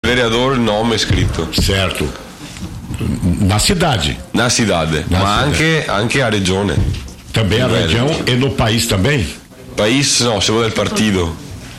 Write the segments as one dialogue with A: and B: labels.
A: vereador nome scritto.
B: Certo. Na cidade.
A: Na cidade. Ma anche a regione.
B: Também a região e no país também?
A: País, no, siamo del partito.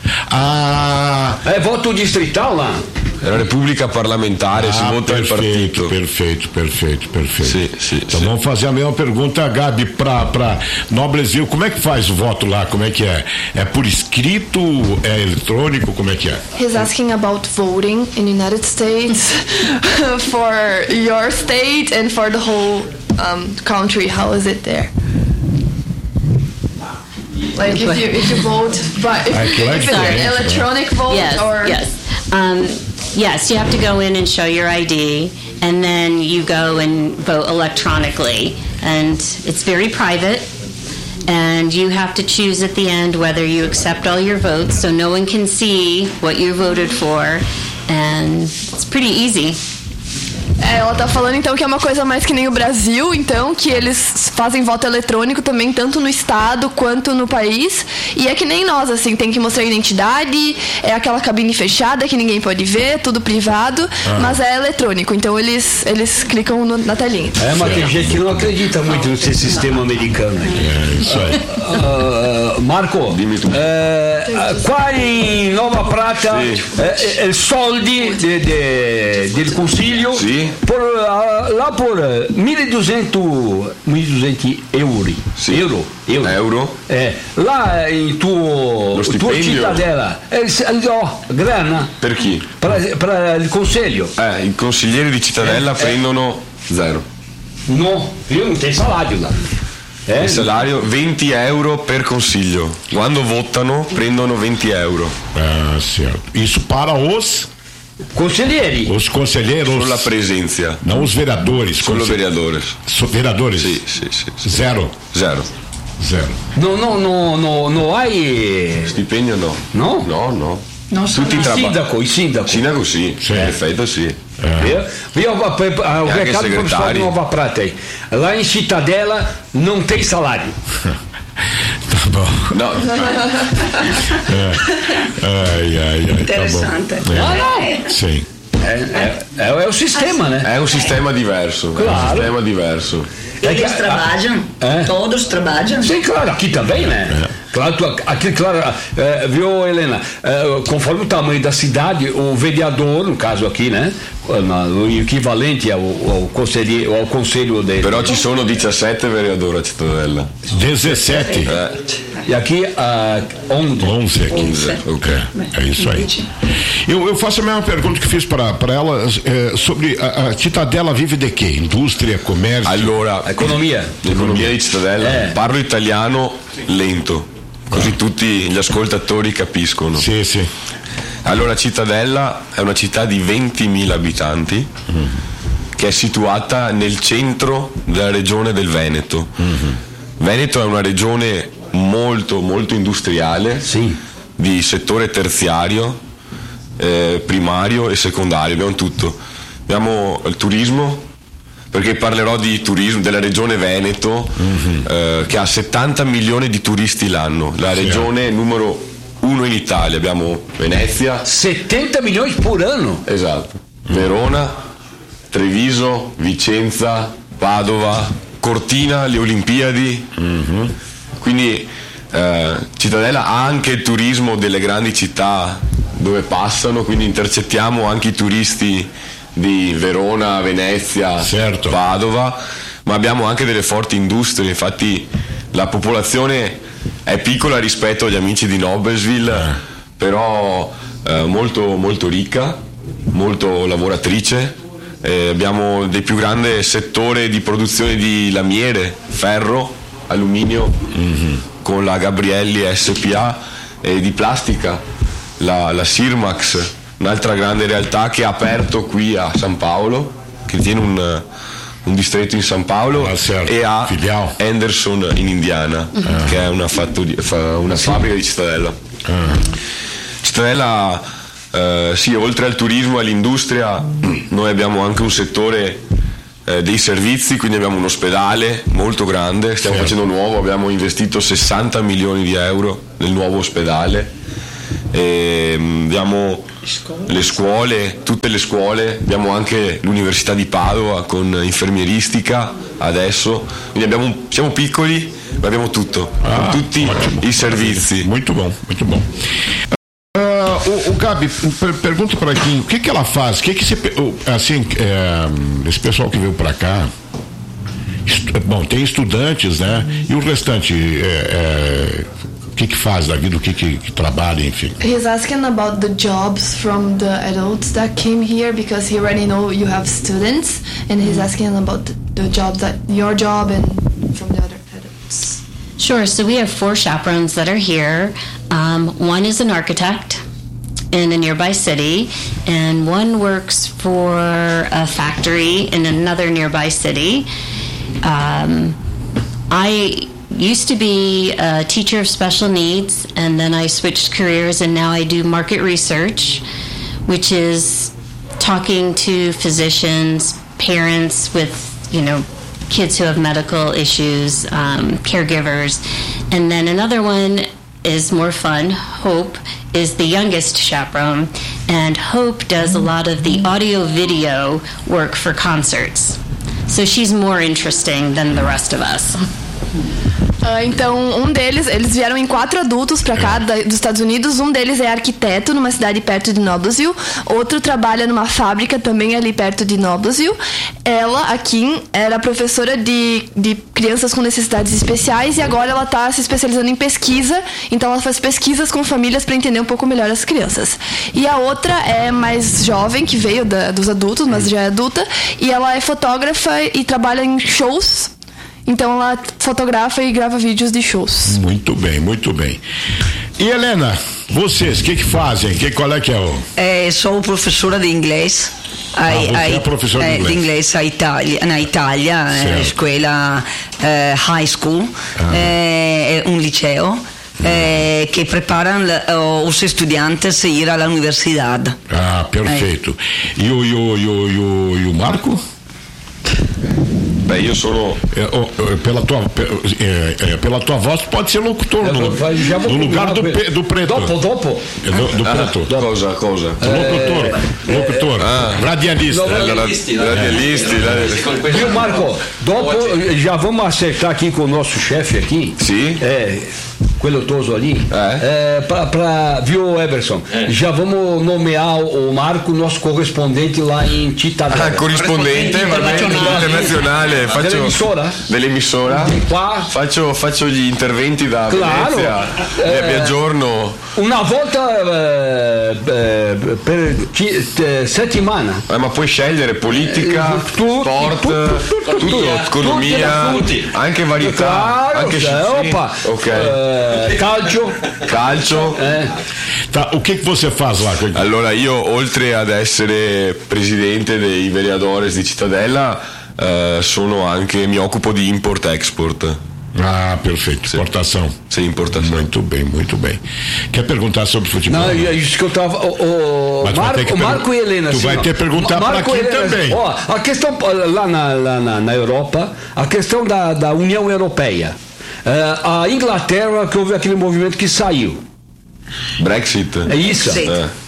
C: É voto distrital lá?
A: É a República Parlamentar, si vota del partito.
B: Perfeito.
A: Sim.
B: Então vamos fazer a mesma pergunta, Gabi, para Noblesville. Como é que faz o voto lá? Como é que é? É por escrito? É eletrônico? Como é que é?
D: He's asking about voting in United States for your state and for the whole country. How is it there? Like if you vote, but if it's an electronic vote or
E: yes, you have to go in and show your ID, and then you go and vote electronically, and it's very private, and you have to choose at the end whether you accept all your votes, so no one can see what you voted for, and it's pretty easy.
D: Ela tá falando então que é uma coisa mais que nem o Brasil, então, que eles fazem voto eletrônico também, tanto no estado quanto no país, e é que nem nós, assim, tem que mostrar identidade, é aquela cabine fechada que ninguém pode ver, tudo privado, mas é eletrônico, então eles clicam na telinha.
C: Mas tem gente que não acredita muito nesse sistema americano aí.
B: Isso aí.
C: Marco, qua in Nova Prata soldi del Consiglio là por 1.200 euro.
A: Sì. Euro.
C: Là in tua cittadella grana.
A: Per chi?
C: Per il consiglio.
A: I consiglieri di Cittadella prendono 0.
C: No, io non tenho salario là.
A: Il salario 20 euro per consiglio. Quando votano prendono 20 euro.
B: Certo. Isso para os
C: conselheiros.
B: Os conselheiros.
A: Sulla presenza.
B: Não os vereadores.
A: Solo vereadores.
B: Vereadores?
A: Sì.
B: Zero.
C: No hai
A: stipendio? No.
C: No?
A: Tutti
C: il sindaco.
A: Sindaco sì. In effetti sì.
C: Io ho recado para o pessoal de Nova Prata aí. Lá em Cittadella não tem salário.
B: Tá bom.
A: No.
E: Interessante.
B: Tá bom. Sim.
C: É o sistema, né?
A: È un sistema diverso.
C: Claro.
A: È un sistema diverso.
E: Eles trabalham? Todos trabalham?
C: Sim, claro, aqui também, né? Claro, viu, Helena? Conforme o tamanho da cidade, o vereador, no caso aqui, né? O equivalente ao conselho dele.
A: Però ci sono 17 vereadori a Cittadella.
B: 17.
C: E aqui
B: 11 aqui.
A: 11. Ok.
B: É isso aí. Eu faço a mesma pergunta que fiz para ela sobre a Cittadella vive de quê? Indústria, comércio?
A: Allora,
C: economia
A: di Cittadella. Parlo italiano lento, così tutti gli ascoltatori capiscono.
B: Sì.
A: Allora, Cittadella è una città di 20.000 abitanti che è situata nel centro della regione del Veneto. Veneto è una regione molto molto industriale, di settore terziario, primario e secondario, abbiamo tutto. Abbiamo il turismo, perché parlerò di turismo della regione Veneto, che ha 70 milioni di turisti l'anno, la regione numero 1 in Italia. Abbiamo Venezia,
C: 70 milioni per anno.
A: Esatto. Verona, Treviso, Vicenza, Padova, Cortina, le Olimpiadi. Quindi Cittadella ha anche il turismo delle grandi città dove passano, quindi intercettiamo anche i turisti di Verona, Venezia, Padova, ma abbiamo anche delle forti industrie. Infatti la popolazione è piccola rispetto agli amici di Noblesville, però molto molto ricca, molto lavoratrice. Abbiamo del più grande settore di produzione di lamiere, ferro, alluminio, con la Gabrielli SPA, e di plastica, la Sirmax, un'altra grande realtà che ha aperto qui a San Paolo, che tiene un distretto in San Paolo, e a Henderson in Indiana, che è una fabbrica di Cittadella. Cittadella, sì, oltre al turismo e all'industria, noi abbiamo anche un settore dei servizi, quindi abbiamo un ospedale molto grande, stiamo facendo nuovo, abbiamo investito 60 milioni di euro nel nuovo ospedale, abbiamo le scuole, tutte le scuole, abbiamo anche l'Università di Padova con infermieristica adesso, quindi siamo piccoli ma abbiamo tutto, tutti i servizi.
B: Muito bom, muito bom. O Gabi, pergunta para aqui, o que ela faz? O que você, assim, esse pessoal que veio para cá, bom, tem estudantes, né? E o restante, o que faz da vida, o que trabalha, enfim.
D: He's asking about the jobs from the adults that came here because he already know you have students, and he's asking about the job, that your job and from the other adults.
E: Sure. So we have 4 chaperones that are here. One is an architect in a nearby city, and one works for a factory in another nearby city. I used to be a teacher of special needs, and then I switched careers, and now I do market research, which is talking to physicians, parents with, kids who have medical issues, caregivers. And then another one is more fun. Hope is the youngest chaperone, and Hope does a lot of the audio-video work for concerts. So she's more interesting than the rest of us.
D: Então, eles vieram em 4 adultos para cá dos Estados Unidos. Um deles é arquiteto numa cidade perto de Noblesville. Outro trabalha numa fábrica também ali perto de Noblesville. Ela, a Kim, era professora de crianças com necessidades especiais e agora ela está se especializando em pesquisa. Então ela faz pesquisas com famílias para entender um pouco melhor as crianças. E a outra é mais jovem, que veio dos adultos, mas já é adulta. E ela é fotógrafa e trabalha em shows. Então ela fotografa e grava vídeos de shows.
B: Muito bem, muito bem. E Helena, vocês, o que fazem? Qual é que é o...
F: sou professora de inglês.
B: Você é professora de inglês?
F: De inglês na Itália, escola high school, um liceo. Que preparam os estudantes a ir à universidade.
B: Ah, perfeito. E o Marco?
A: Beh, io sono
B: pela tua voz pode ser locutor no lugar do preto.
C: Dopo.
B: Do preto.
A: Cosa?
B: Locutor. Radialista.
A: Radialisti.
C: Viu, Marco? Dopo já vamos acertar aqui com o nosso chefe aqui.
A: Sim.
C: Quello toso ali. Viu, Everson? Já vamos nomear o Marco, nosso correspondente lá em Cittadella.
A: Corrispondente, va bene, internazionale. Dell'emissora.
C: Qua
A: faccio gli interventi da Venezia, vi aggiorno.
C: Una volta per settimana.
A: Ma puoi scegliere politica, sport, tutto, economia, anche varietà, anche calcio.
B: Tá, o que você faz lá?
A: Allora io, oltre ad essere presidente dei vereadores di Cittadella, mi occupo di import-export.
B: Ah, perfeito. Exportação.
A: Sim, importação.
B: Muito bem. Quer perguntar sobre futebol?
C: Não, é isso que eu estava. Marco e Helena.
B: Tu vai ter que perguntar para aqui também.
C: A questão lá na Europa, a questão da União Europeia. A Inglaterra, que houve aquele movimento que saiu.
A: Brexit.
C: É isso?
F: Sim.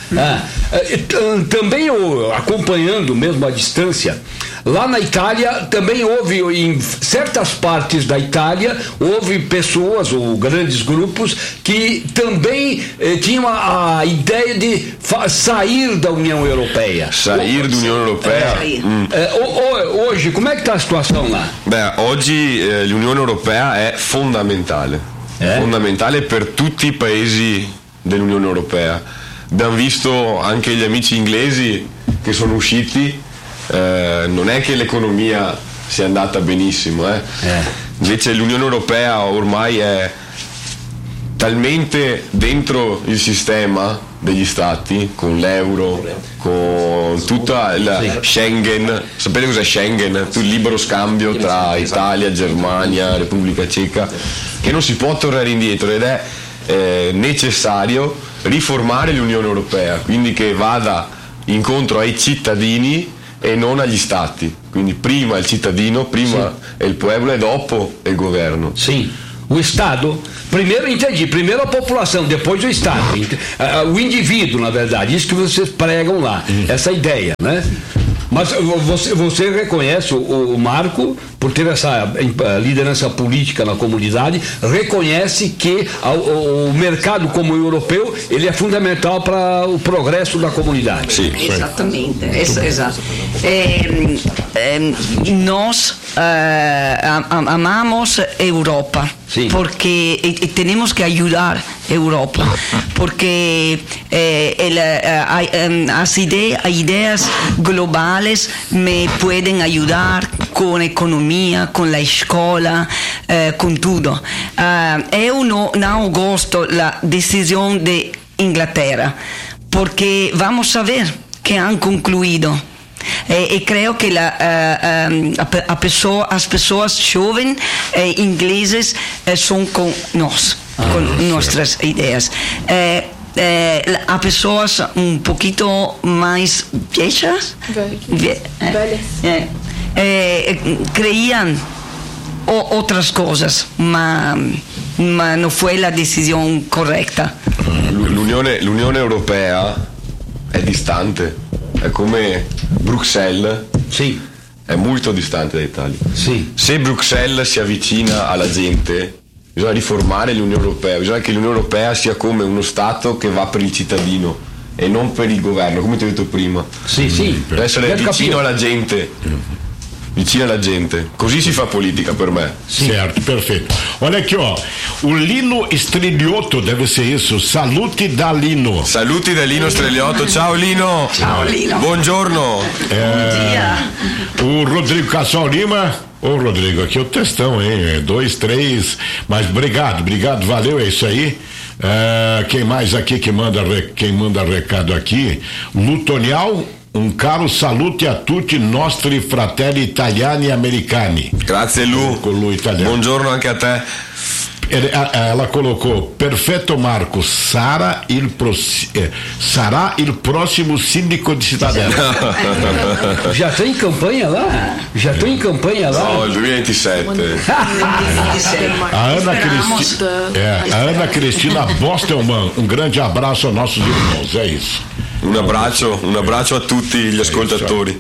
C: Também acompanhando mesmo à distância, lá na Itália também houve, em certas partes da Itália, houve pessoas ou grandes grupos que também tinham a ideia de sair da União Europeia.
A: Sair da União Europeia?
C: Hoje, como é que está a situação lá?
A: Oggi l'Unione Europea è fondamentale. Fondamentale per tutti i paesi dell'Unione Europea. Abbiamo visto anche gli amici inglesi che sono usciti, non è che l'economia sia andata benissimo, invece l'Unione Europea ormai è talmente dentro il sistema degli stati, con l'euro, con tutta la Schengen. Sapete cos'è Schengen? Il libero scambio tra Italia, Germania, Repubblica Ceca, che non si può tornare indietro ed è necessario riformare l'Unione Europea, quindi che vada incontro ai cittadini e non agli stati, quindi prima il cittadino, prima è il pueblo e dopo è il governo.
C: Sim. O Estado, primeiro entendi, primeiro a população, depois o Estado, o indivíduo, na verdade, isso que vocês pregam lá, essa ideia, né? Mas você reconhece o Marco, por ter essa liderança política na comunidade, reconhece que o mercado como o europeu, ele é fundamental para o progresso da comunidade.
F: Sim, exatamente, exato. Nós amamos a Europa, sim, porque temos que ajudar a Europa, porque as ideias globais me podem ajudar com a economia, com a escola, com tudo. Eu não gosto da decisão de Inglaterra, porque vamos saber que han concluído. E creio que as pessoas jovens ingleses são com nós, com nossas ideias. Há pessoas um pouquinho mais velhas, creiam outras coisas, mas não foi a decisão correta.
A: L'Unione Europea è distante, è come Bruxelles,
C: sì,
A: è molto distante dall'Italia.
C: Sì.
A: Se Bruxelles si avvicina alla gente, bisogna riformare l'Unione Europea, bisogna che l'Unione Europea sia come uno Stato che va per il cittadino e non per il governo, come ti ho detto prima.
C: Sì, sì.
A: Deve essere vicino alla gente. Vicino alla gente, così si fa politica per me.
B: Sim. Certo, perfeito. Olha aqui, ó, o Lino Streliotto, deve ser isso, saluti da Lino.
A: Saluti da Lino Streliotto, ciao Lino.
F: Ciao Lino.
A: Buongiorno.
F: Bom dia.
B: O Rodrigo Cassol Lima. Ô Rodrigo, aqui é o textão, hein? 2, 3, mas obrigado, valeu, é isso aí. Quem mais aqui quem manda recado aqui? Lutonial. Un caro saluti a tutti i nostri fratelli italiani e americani.
A: Grazie Lu.
B: Con lui italiano.
A: Buongiorno anche a te.
B: Ela colocou: perfetto Marco, sarà il próximo síndico de Cidadela.
C: Já tem campanha lá?
A: No, il 2027.
B: A Ana Cristina Bostelman, um grande abraço aos nossos irmãos, é isso.
A: Un abbraccio a tutti gli ascoltatori.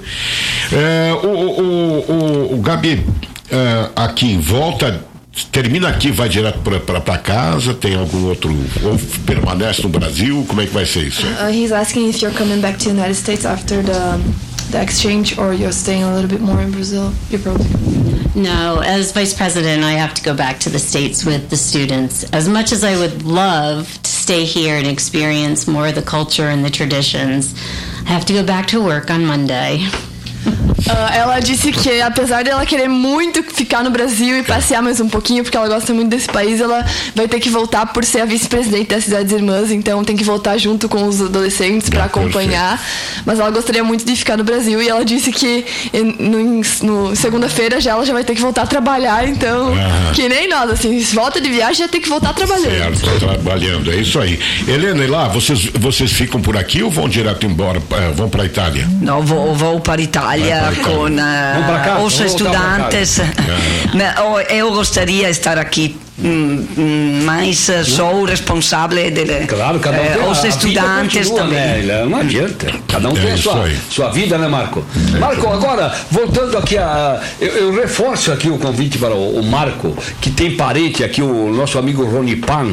B: O Gabi, aqui em volta, termina aqui, vai direto para casa, tem algum outro, ou permanece no Brasil, como é que vai ser isso?
D: He's asking if you're coming back to the United States after the exchange, or you're staying a little bit more in Brazil. You're probably...
E: No, as vice president, I have to go back to the States with the students. As much as I would love to stay here and experience more of the culture and the traditions, I have to go back to work on Monday.
D: Ela disse que, apesar dela querer muito ficar no Brasil e passear mais um pouquinho, porque ela gosta muito desse país, ela vai ter que voltar por ser a vice-presidente das Cidades Irmãs, então tem que voltar junto com os adolescentes para acompanhar. Mas ela gostaria muito de ficar no Brasil, e ela disse que no segunda-feira ela já vai ter que voltar a trabalhar, então, que nem nós, assim, se volta de viagem já tem que voltar trabalhando.
B: Certo, trabalhando, é isso aí. Helena, e lá, vocês ficam por aqui ou vão direto embora, vão para a Itália?
F: Não, vou para a Itália com os estudantes. Eu gostaria de estar aqui, mas sou responsável de
C: claro, cada um tem
F: os estudantes
C: continua,
F: também.
C: Né? Não adianta, cada um tem a sua vida, né, Marco? Marco, agora, voltando aqui, eu reforço aqui o convite para o Marco, que tem parente aqui, o nosso amigo Rony Pan.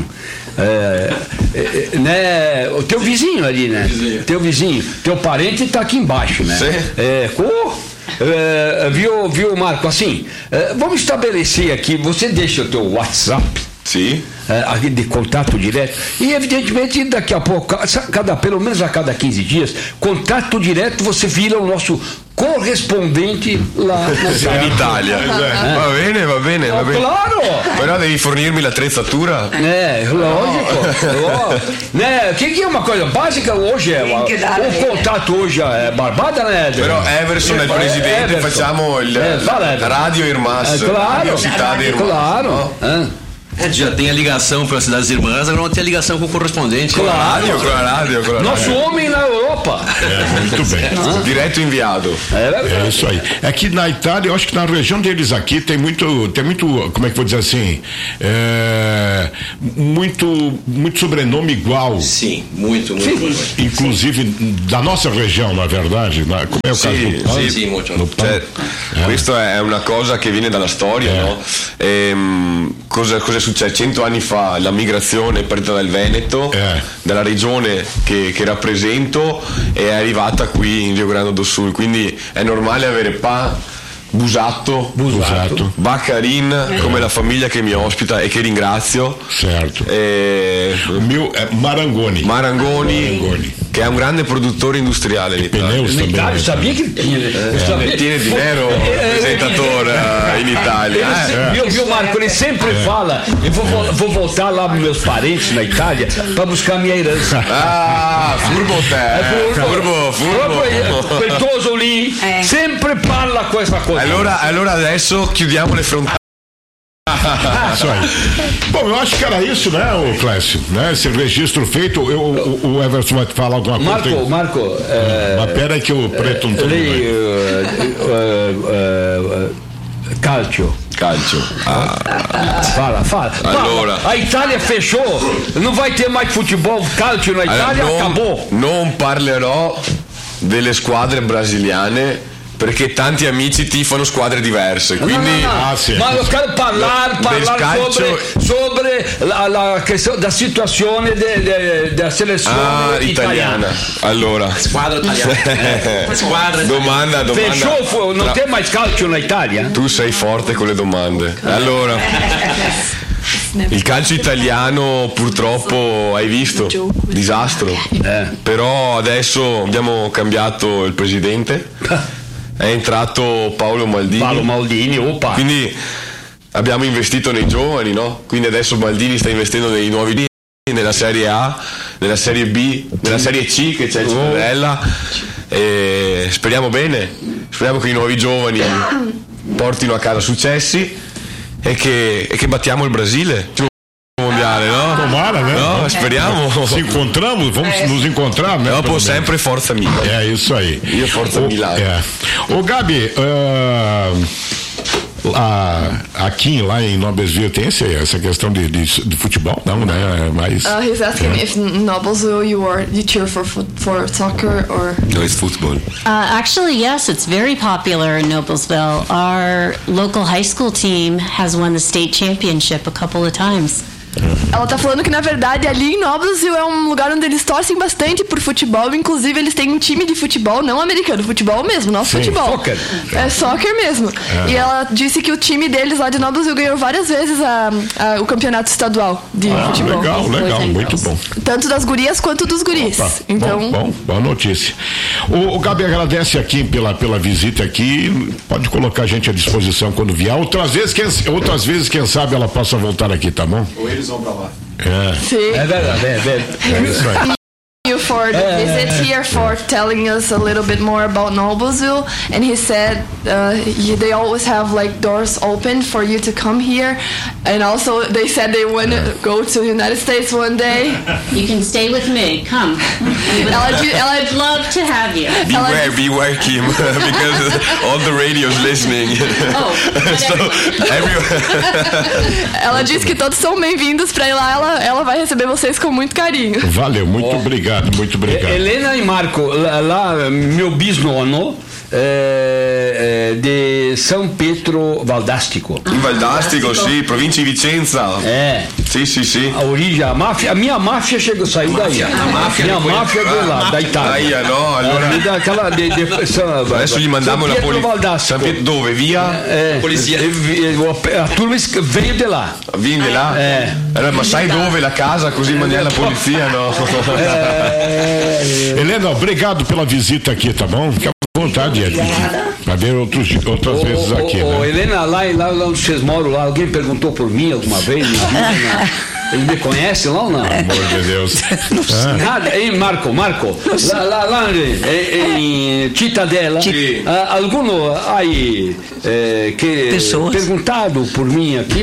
C: Né, o teu vizinho ali, né? Teu parente está aqui embaixo, né? Viu, Marco? Assim, vamos estabelecer aqui, você deixa o teu WhatsApp.
A: Sim.
C: De contato direto, e evidentemente daqui a pouco, pelo menos a cada 15 dias, contato direto, você vira o nosso corrispondente lá
A: in Italia. Va bene.
C: Claro!
A: Però devi fornirmi l'attrezzatura.
C: Lógico. Né, que é uma coisa básica hoje, o contato hoje é barbada, né?
A: Però Everson è il presidente, facciamo il Radio Irmas,
C: claro,
A: Università di Irmas.
C: Claro.
A: No?
G: Já tem a ligação para as cidades irmãs, agora vamos ter a ligação com o correspondente.
A: Claro.
C: Nosso homem na Europa.
B: Muito bem.
A: Direto enviado.
B: É isso aí. É que na Itália, eu acho que na região deles aqui tem muito, como é que vou dizer assim, muito sobrenome igual.
G: Sim, muito.
B: Inclusive da nossa região, na verdade. Como é o caso do Pan?
G: Sì, molto.
A: Questa è una cosa che viene dalla storia, no? Cosa è successo? 100 anni fa la migrazione è partita dal Veneto, dalla regione che rappresento, e è arrivata qui in Rio Grande do Sul, quindi è normale avere Busato, Baccarin, come la famiglia che mi ospita e che ringrazio.
B: Certo. Marangoni,
A: che è un grande produttore industriale in Italia.
C: Sabia che
A: tiene dinero presentatore in Italia.
C: Viu, Marco, ele sempre fala, eu vou voltar lá para meus parentes na Itália para buscar minha herança.
A: Furbo te. Furbo.
C: Quel toso lì sempre parla questa cosa.
A: Allora adesso chiudiamo le frontiere.
B: Isso aí. Bom, eu acho que era isso, né, o Clécio? Né? Esse registro feito, o Everson vai te falar alguma coisa.
C: Marco.
B: Mas pera aí que o preto não tá.
C: Calcio. Fala.
A: Allora.
C: A Itália fechou. Não vai ter mais futebol, calcio na Itália, acabou.
A: Non parlerò delle squadre brasiliane perché tanti amici tifano squadre diverse, quindi
C: Ma io quero parlare sobre la questione da situazione della selezione italiana.
A: Allora,
G: Squadra italiana.
A: Domanda.
C: Fechou, non c'è mai calcio in Italia?
A: Tu sei forte con le domande. Allora, il calcio italiano purtroppo hai visto, disastro. Però adesso abbiamo cambiato il presidente. È entrato Paolo Maldini.
C: Opa.
A: Quindi abbiamo investito nei giovani, no? Quindi adesso Maldini sta investendo nei nuovi nella Serie A, nella Serie B, nella Serie C che c'è il Cittadella, e speriamo bene, speriamo che i nuovi giovani portino a casa successi e che battiamo il Brasile mondiale, no?
B: Tomara, né?
A: No, speriamo.
B: Se encontramos, vamos nos encontrar, né?
A: Dopo sempre Forza Milan.
B: É isso aí.
A: Io Forza Milano.
B: Ô Gabi, aqui lá em Noblesville tem essa questão de futebol, não, né? Mas
D: he's asking if in Noblesville you cheer for soccer or
A: No, it's football.
E: Actually, yes, it's very popular in Noblesville. Our local high school team has won the state championship a couple of times.
D: Ela tá falando que, na verdade, ali em Noblesville é um lugar onde eles torcem bastante por futebol. Inclusive, eles têm um time de futebol, não americano, futebol mesmo, nosso futebol.
C: Soccer.
D: É soccer mesmo. E ela disse que o time deles lá de Noblesville ganhou várias vezes o campeonato estadual de futebol.
B: Legal, muito bom.
D: Tanto das gurias quanto dos guris.
B: Opa,
D: então,
B: boa notícia. O Gabi agradece aqui pela visita aqui. Pode colocar a gente à disposição quando vier. Outras vezes, quem sabe ela possa voltar aqui, tá bom?
A: Eles vão pra lá.
D: sim.
C: É verdade.
B: É isso aí.
D: You for the visit here, for telling us a little bit more about Noblesville. And he said they always have like doors open for you to come here. And also they said they want to go to the United States one day.
E: You can stay with me. Come. I'd love to have you.
A: Beware, Kim, because all the radio's listening.
D: Ela disse que todos são bem-vindos para ir lá. Ela vai receber vocês com muito carinho.
B: Valeu, muito obrigado.
C: Helena e Marco, lá meu bisnono di San Pietro Valdastico.
A: In Valdastico, sì, provincia di Vicenza. Sì.
C: A origine, a minha máfia saiu daí. Minha máfia é de lá, da Itália.
A: No, allora adesso gli mandiamo la polizia. Dove? Via?
G: Polizia.
C: A turma veio de lá.
A: Vieni di là? Allora, ma sai dove la casa, così mandiamo la polizia, no?
B: Helena, obrigado pela visita aqui, tá bom? Fica à vontade de ver outras vezes aqui, né?
C: Helena, lá onde vocês moram, lá, alguém perguntou por mim alguma vez? Ele me conhece lá ou não?
B: Amor de Deus.
C: Nada, hein, Marco? Lá em Cittadella, alguno aí que
F: pessoas
C: perguntado por mim aqui, não?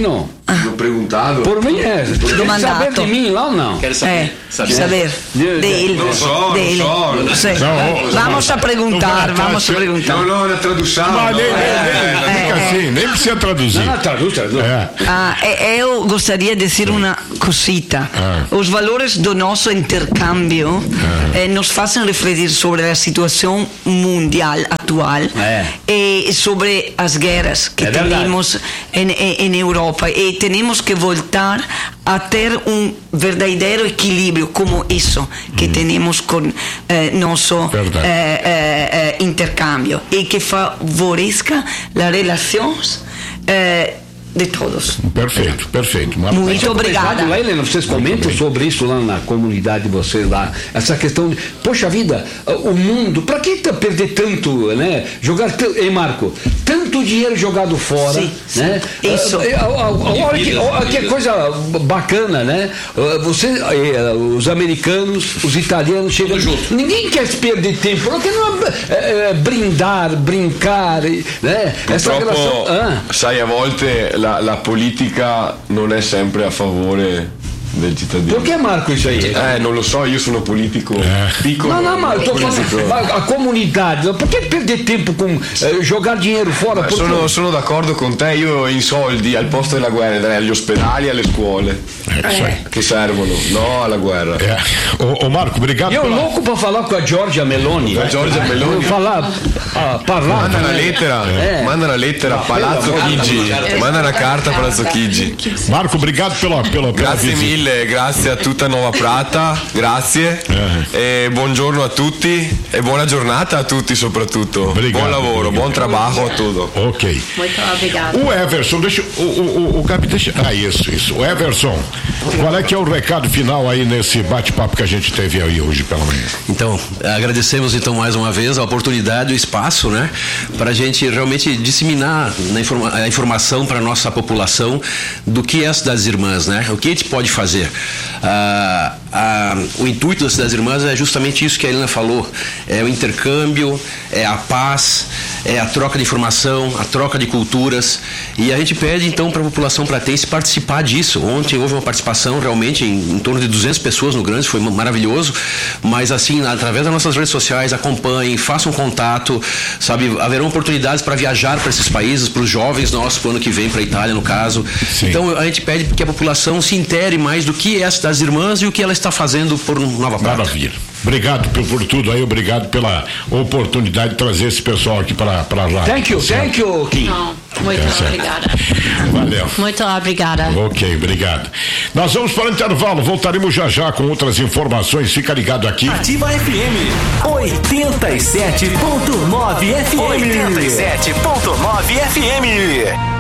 A: L'ho preguntato.
C: Por mim é. Quer saber de mim lá ou não?
G: Quero saber.
F: Saber. Dele.
A: Non so.
F: Sì. Vamos a perguntar.
A: No, una traduzione.
B: Mas fica assim, nem precisa traduzir.
C: Não, traduz.
F: Eu gostaria de dizer uma cosita. Os valores do nosso intercâmbio nos fazem refletir sobre a situação mundial atual e sobre as guerras que temos em Europa. E temos que voltar a ter um verdadeiro equilíbrio como isso que temos com nosso intercâmbio e que favoreça as relações de todos.
B: Perfeito.
F: Muito obrigada.
C: Lá, Helena, vocês comentam sobre isso lá na comunidade de vocês lá, essa questão de, poxa vida, o mundo, para que perder tanto, né? Jogar, Marco, tanto dinheiro jogado fora, né?
F: Isso.
C: Que coisa bacana, né? Os americanos, os italianos chegam junto. Ninguém quer perder tempo, porque não brincar, né? Essa relação.
A: Sai, a volte la politica non è sempre a favore del cittadino.
C: Perché Marco isso aí?
A: Non lo so, io sono politico piccolo.
C: Não, mas eu tô falando a comunidade. Por que perder tempo com jogar dinheiro fora?
A: Sono d'accordo con te, io in soldi al posto della guerra darei agli ospedali e alle scuole che servono, no alla guerra.
B: Ô Marco, obrigado.
C: Io louco para falar com a Giorgia Meloni. Falar.
A: Manda una lettera a Palazzo Chigi. Manda una carta a Palazzo Chigi.
B: Marco, obrigado pela
A: Grazie
B: visita.
A: mille, grazie a tutta Nova Prata, grazie e buongiorno a tutti e buona giornata a tutti soprattutto. Buon lavoro, buon trabalho a tutti.
B: Ok.
E: Muito obrigada.
B: O Everson, o Gabi, deixa. Isso. O Everson, qual é que é o recado final aí nesse bate-papo que a gente teve aí hoje pela manhã?
G: Então, agradecemos então mais uma vez a oportunidade, o espaço, né, para a gente realmente disseminar a informação para a nossa população do que é a Cidade das Irmãs, né? O que a gente pode fazer. O intuito da Cidade das Irmãs é justamente isso que a Helena falou, é o intercâmbio, é a paz, é a troca de informação, a troca de culturas, e a gente pede então para a população pratense participar disso. Ontem houve uma participação realmente em torno de 200 pessoas no Grande, foi maravilhoso, mas assim, através das nossas redes sociais, acompanhem, façam contato, sabe, haverão oportunidades para viajar para esses países, para os jovens nossos, para o ano que vem, para a Itália no caso. Sim. Então a gente pede que a população se intere mais do que é a Cidade das Irmãs e o que ela está fazendo por Nova Prata.
B: Maravilha. Obrigado por tudo aí, obrigado pela oportunidade de trazer esse pessoal aqui para lá.
C: Thank you, Kim.
E: Muito obrigada.
B: Valeu.
E: Muito obrigada.
B: Ok, obrigado. Nós vamos para o intervalo, voltaremos já com outras informações, fica ligado aqui.
H: Ativa FM 87.9 FM. 87.9 FM.